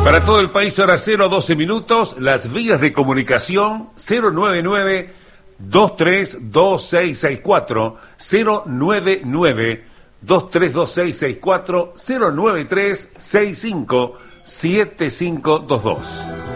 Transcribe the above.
Para todo el país, hora 0:12 minutos. Las vías de comunicación 099-232664, 099-232664, 093-65-7522.